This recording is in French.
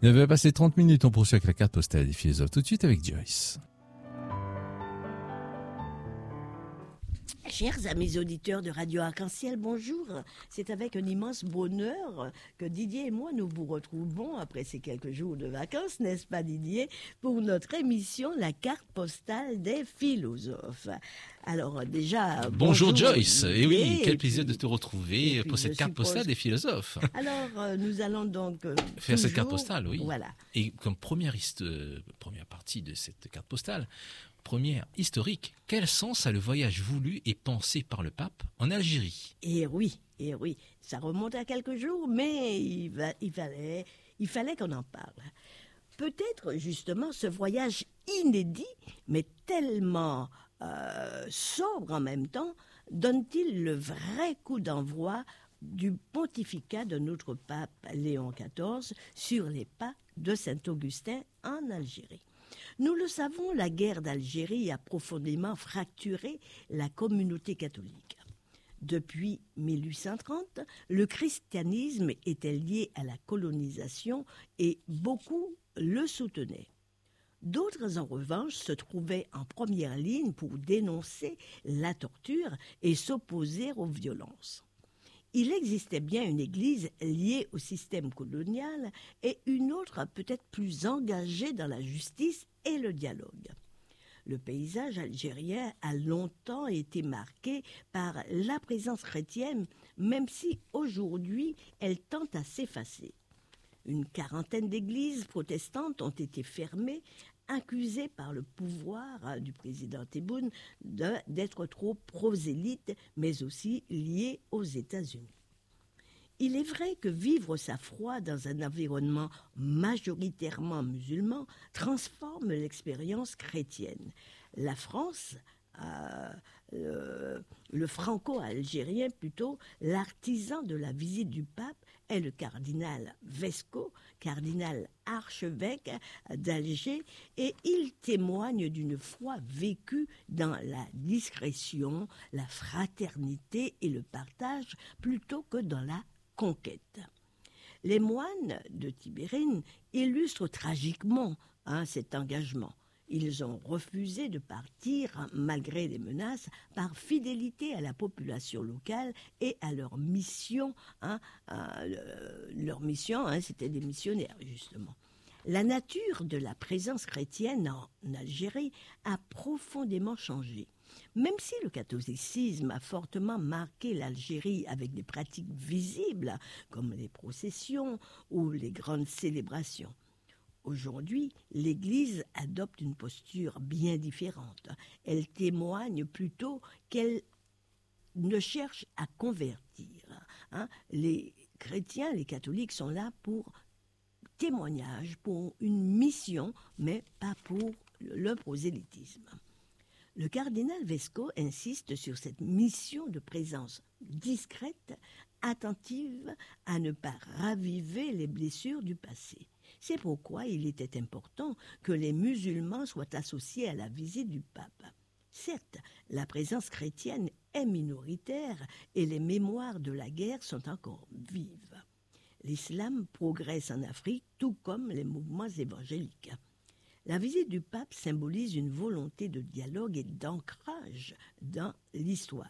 9h passé 30 minutes, on poursuit avec la carte postale des philosophes. Tout de suite avec Joyce. Chers amis auditeurs de Radio Arc-en-Ciel, bonjour. C'est avec un immense bonheur que Didier et moi nous vous retrouvons après ces quelques jours de vacances, n'est-ce pas Didier, pour notre émission La carte postale des philosophes. Alors déjà, bonjour Joyce. Didier, et oui, quel plaisir de te retrouver pour cette carte postale des philosophes. Alors nous allons donc faire cette carte postale, oui. Voilà. Et comme première partie de cette carte postale, première historique, quel sens a le voyage voulu et pensé par le pape en Algérie? Et oui, ça remonte à quelques jours, mais il fallait qu'on en parle. Peut-être justement ce voyage inédit, mais tellement sobre en même temps, donne-t-il le vrai coup d'envoi du pontificat de notre pape Léon XIV sur les pas de Saint-Augustin en Algérie. Nous le savons, la guerre d'Algérie a profondément fracturé la communauté catholique. Depuis 1830, le christianisme était lié à la colonisation et beaucoup le soutenaient. D'autres, en revanche, se trouvaient en première ligne pour dénoncer la torture et s'opposer aux violences. Il existait bien une église liée au système colonial et une autre peut-être plus engagée dans la justice et le dialogue. Le paysage algérien a longtemps été marqué par la présence chrétienne, même si aujourd'hui elle tend à s'effacer. Une quarantaine d'églises protestantes ont été fermées, accusées par le pouvoir du président Tebboune d'être trop prosélytes, mais aussi liées aux États-Unis. Il est vrai que vivre sa foi dans un environnement majoritairement musulman transforme l'expérience chrétienne. La France, le franco-algérien plutôt, l'artisan de la visite du pape est le cardinal Vesco, cardinal archevêque d'Alger, et il témoigne d'une foi vécue dans la discrétion, la fraternité et le partage plutôt que dans la conquête. Les moines de Tibérine illustrent tragiquement cet engagement. Ils ont refusé de partir malgré les menaces par fidélité à la population locale et à leur mission. Leur mission, c'était des missionnaires justement. La nature de la présence chrétienne en Algérie a profondément changé. Même si le catholicisme a fortement marqué l'Algérie avec des pratiques visibles comme les processions ou les grandes célébrations, aujourd'hui, l'Église adopte une posture bien différente. Elle témoigne plutôt qu'elle ne cherche à convertir. Les chrétiens, les catholiques sont là pour témoignage, pour une mission, mais pas pour le prosélytisme. Le cardinal Vesco insiste sur cette mission de présence discrète, attentive à ne pas raviver les blessures du passé. C'est pourquoi il était important que les musulmans soient associés à la visite du pape. Certes, la présence chrétienne est minoritaire et les mémoires de la guerre sont encore vives. L'islam progresse en Afrique tout comme les mouvements évangéliques. La visite du pape symbolise une volonté de dialogue et d'ancrage dans l'histoire.